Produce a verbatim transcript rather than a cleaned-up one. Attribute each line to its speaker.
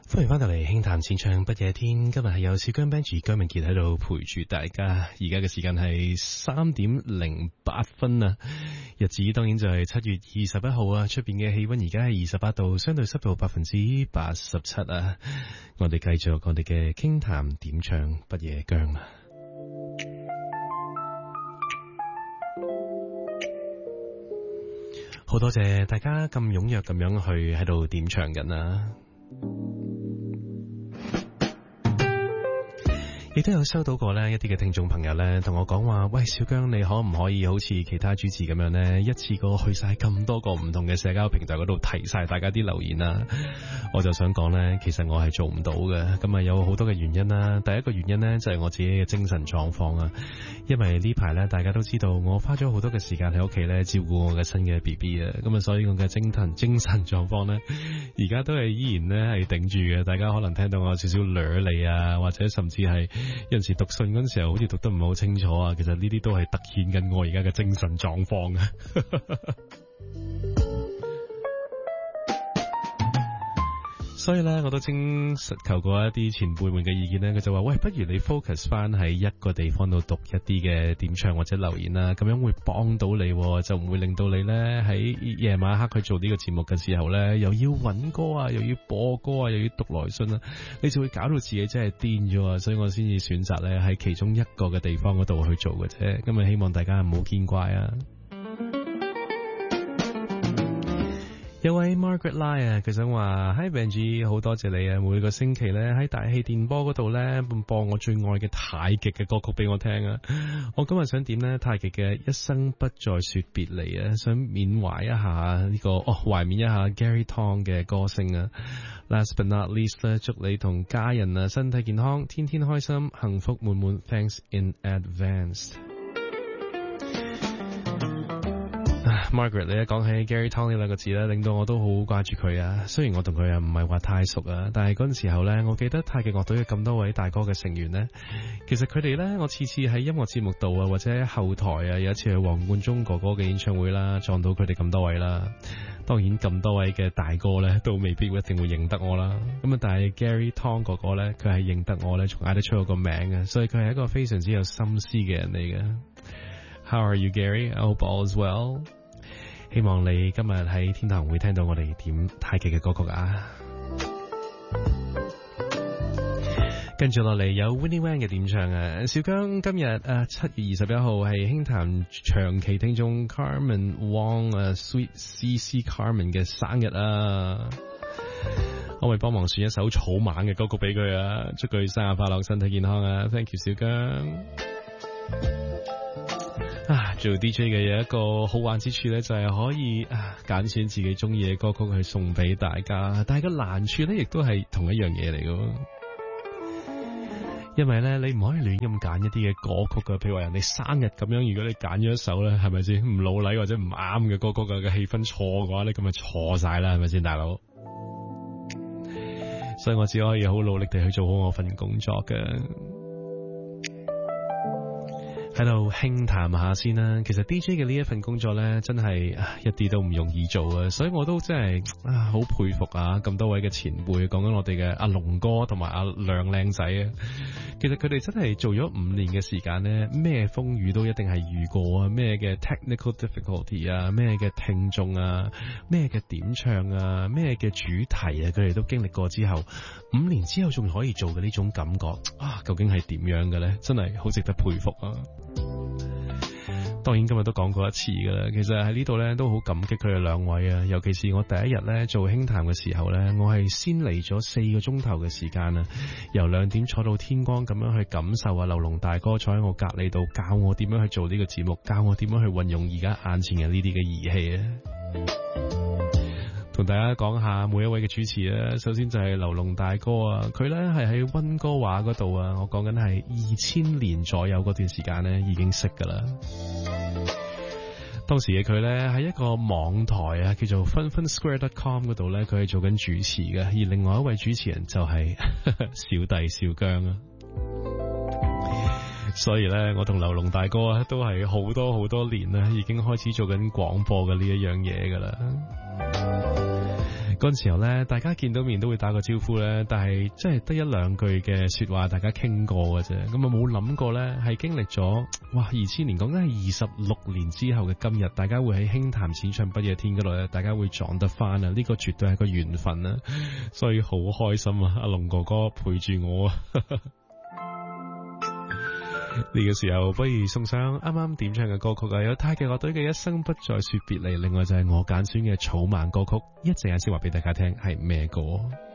Speaker 1: 歡迎翻到嚟輕談淺唱不夜天，今日係有小姜 Benji 姜明傑喺度陪住大家。而家嘅時間係三點零八分啊，日子當然就係七月二十一號啊。出邊嘅氣溫而家係二十八度，相對濕度百分之八十七啊。我哋繼續我哋嘅輕談點唱不夜姜啊。好多謝大家咁踴躍咁樣去喺度點唱緊啊！亦都有收到過呢一啲嘅聽眾朋友呢同我講話，喂，小姜，你可唔可以好似其他主持咁樣呢，一次過去晒咁多個唔同嘅社交平台嗰度提晒大家啲留言啊？我就想講呢，其實我係做唔到嘅。咁啊有好多嘅原因啦。第一個原因呢，就係我自己嘅精神狀況啊。因為呢排呢，大家都知道我花咗好多嘅時間喺屋企呢照顧我嘅新嘅 B B 啊。咁啊所以我嘅精神精神狀況呢，而家都係依然呢係頂住嘅。大家可能聽到我有少少嘹嚟啊，或者甚至係有陣時讀信嗰陣時候好似讀得唔係好清楚啊，其實呢啲都係突顯緊我而家嘅精神狀況啊。所以咧，我都徵求過一啲前輩們嘅意見咧，佢就話：喂，不如你 focus 翻喺一個地方度讀一啲嘅點唱或者留言啦，咁樣會幫到你，就唔會令到你咧喺夜晚黑去做呢個節目嘅時候咧，又要揾歌啊，又要播歌啊，又要讀來信啊，你就會搞到自己真係癲咗啊！所以我先至選擇咧喺其中一個嘅地方嗰度去做嘅啫。咁啊，希望大家唔好見怪啊！有位 Margaret Lai 啊，佢想話 Hi Benji， 好多謝你啊！每個星期咧喺大氣電波嗰度咧播我最愛嘅太極嘅歌曲俾我聽啊！我今日想點咧太極嘅一生不再說別離啊，想緬懷一下呢、這個哦懷緬一下 Gary Tong 嘅歌聲啊 ！Last but not least 咧，祝你同家人啊身體健康，天天開心，幸福滿滿 ，Thanks in advance。Margaret， 你一講起 Gary Tong 呢兩個字咧，令到我都好掛住佢啊。雖然我同佢啊唔係話太熟啊，但係嗰陣時候咧，我記得太極樂隊嘅咁多位大哥嘅成員咧，其實佢哋咧，我次次喺音樂節目度啊，或者喺後台啊，有一次去黃貫中哥哥嘅演唱會啦，撞到佢哋咁多位啦。當然咁多位嘅大哥咧，都未必一定會認得我啦。咁啊，但係 Gary Tong 哥哥咧，佢係認得我咧，仲嗌得出我個名啊，所以佢係一個非常之有心思嘅人嚟嘅。How are you, Gary? I hope all is well. 希望你今日喺天堂會聽到我哋點太極嘅歌曲啊！跟住落嚟有 Winnie Wan 嘅點唱啊！小姜今日啊七月二十一號係輕談長期聽眾 Carmen Wong 啊 Sweet C C Carmen 嘅生日啊！可唔可以幫忙選一首草蜢嘅歌曲俾佢啊？祝佢生日快樂，身體健康啊 ！Thank you， 小姜。啊，做 D J 嘅有一個好玩之處咧，就係可以啊揀選自己中意嘅歌曲去送俾大家。但係個難處咧，亦都係同一樣嘢嚟嘅，因為咧你唔可以亂咁揀一啲嘅歌曲噶。譬如話人哋生日咁樣，如果你揀咗一首咧，係咪先唔老禮或者唔啱嘅歌曲嘅嘅氣氛錯嘅話咧，咁咪錯晒啦，係咪先，大佬？所以我只可以好努力地去做好我份工作嘅。喺度輕談下先啦。其實 D J 嘅呢一份工作呢，真係一啲都唔容易做啊！所以我都真係啊，好佩服啊！咁多位嘅前輩，講緊我哋嘅阿龍哥同埋阿亮靚仔啊。其實佢哋真係做咗五年嘅時間呢，咩風雨都一定係遇過啊！咩嘅 technical difficulty 啊，咩嘅聽眾啊，咩嘅點唱啊，咩嘅主題啊，佢哋都經歷過之後，五年之後仲可以做嘅呢種感覺啊，究竟係點樣嘅呢？真係好值得佩服啊！當然今日都講過一次噶啦，其實喺呢度咧都好感激佢哋兩位啊，尤其是我第一日咧做輕談嘅時候咧，我係先嚟咗四個鐘頭嘅時間啊，由兩點坐到天光咁樣去感受啊，劉龍大哥坐喺我隔籬度教我點樣去做呢個節目，教我點樣去運用而家眼前嘅呢啲嘅儀器啊。同大家講下每一位嘅主持啊，首先就係劉龍大哥啊，佢咧係喺溫哥華嗰度啊，我講緊係二千年左右嗰段時間咧已經識噶啦。當時嘅佢咧喺一個網台啊，叫做 fun fun square dot com 嗰度咧，佢係做緊主持嘅，而另外一位主持人就係小弟小姜啊。所以咧，我同劉龍大哥啊，都係好多好多年啦，已經開始做緊廣播嘅呢一樣嘢噶啦。 嗰陣時候咧，大家見到面都會打個招呼咧，但係真係得一兩句嘅說話，大家傾過嘅啫。咁啊冇諗過咧，係經歷咗哇二千年，講緊係二十六年之後嘅今日，大家會喺輕談淺唱不夜天嗰度咧，大家會撞得翻啊！呢個絕對係個緣分啊，所以好開心啊！阿龍哥哥陪住我啊！呢個時候不如送上啱啱點唱嘅歌曲啊，有太極樂隊嘅一生不再說別離，另外就係我揀選嘅草蜢歌曲，一陣間先話俾大家聽係咩歌。